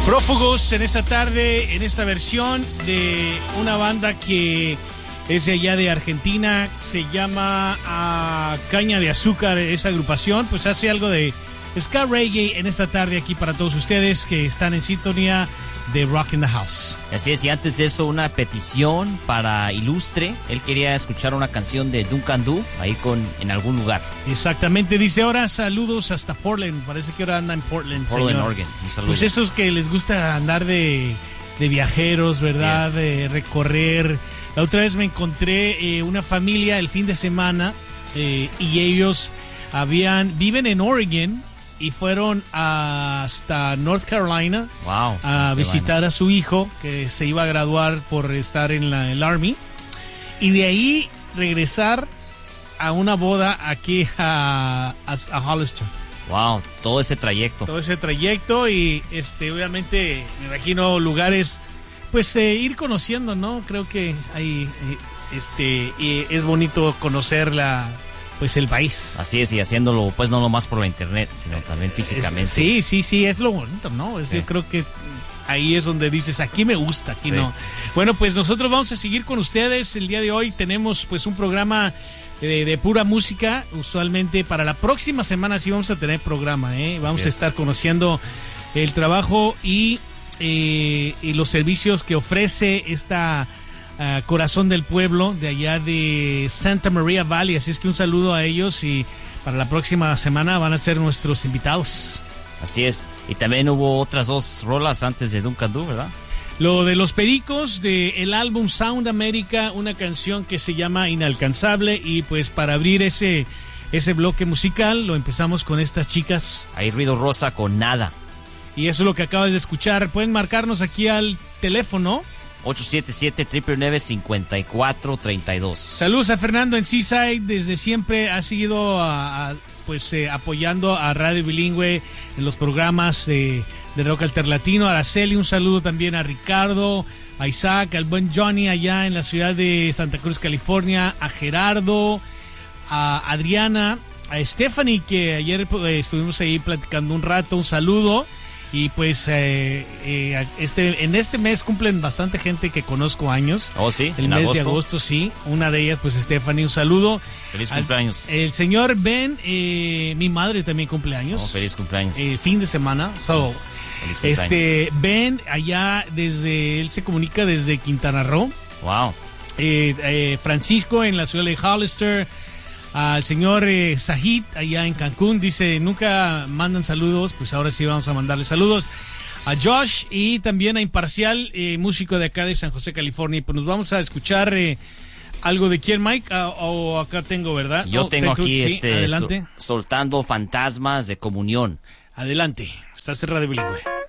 Prófugos en esta tarde, en esta versión de una banda que es de allá de Argentina, se llama Caña de Azúcar, esa agrupación, pues hace algo de ska reggae en esta tarde aquí para todos ustedes que están en sintonía de Rock in the House. Así es, y antes de eso una petición para Ilustre. Él quería escuchar una canción de Duncan Du ahí en algún lugar. Exactamente, dice ahora saludos hasta Portland, parece que ahora anda en Portland, señor. Oregon. Pues esos que les gusta andar de viajeros, ¿verdad? De recorrer. La otra vez me encontré una familia el fin de semana y ellos viven en Oregon y fueron hasta North Carolina a visitar a su hijo que se iba a graduar por estar en el Army, y de ahí regresar a una boda aquí a Hollister. Wow, todo ese trayecto. Todo ese trayecto y obviamente me imagino lugares, pues ir conociendo, ¿no? Creo que hay es bonito conocer pues el país. Así es, y haciéndolo pues no nomás por la internet, sino también físicamente. Sí, es lo bonito, ¿no? Yo creo que ahí es donde dices, aquí me gusta, aquí no. Bueno, pues nosotros vamos a seguir con ustedes. El día de hoy tenemos pues un programa de pura música. Usualmente para la próxima semana sí vamos a tener programa, Vamos a estar conociendo el trabajo y los servicios que ofrece esta Corazón del Pueblo de allá de Santa Maria Valley. Así es que un saludo a ellos y para la próxima semana van a ser nuestros invitados. Así es, y también hubo otras dos rolas antes de Duncan Du, ¿verdad? Lo de los Pericos, del álbum Sound America, una canción que se llama Inalcanzable, y pues para abrir ese bloque musical lo empezamos con estas chicas. Hay Ruido Rosa con Nada. Y eso es lo que acabas de escuchar. Pueden marcarnos aquí al teléfono 877-999-5432. Saludos a Fernando en Seaside, desde siempre ha seguido apoyando a Radio Bilingüe en los programas de rock alternativo. A Araceli, un saludo también a Ricardo, a Isaac, al buen Johnny allá en la ciudad de Santa Cruz, California, a Gerardo, a Adriana, a Stephanie, que ayer estuvimos ahí platicando un rato, un saludo. Y pues en este mes cumplen bastante gente que conozco años. Oh, sí, el mes de agosto, sí. Una de ellas, pues Stephanie, un saludo. Feliz cumpleaños. El señor Ben, mi madre también cumpleaños. Oh, feliz cumpleaños. Fin de semana. So, feliz cumpleaños. Ben, allá él se comunica desde Quintana Roo. Wow. Francisco en la ciudad de Hollister. Al señor Sajid allá en Cancún, dice, nunca mandan saludos, pues ahora sí vamos a mandarle saludos. A Josh y también a Imparcial, músico de acá de San José, California. Y pues nos vamos a escuchar algo de quién, Mike, o acá tengo, ¿verdad? Yo tengo aquí adelante. Soltando Fantasmas de Comunión. Adelante, está cerrada de Bilingüe.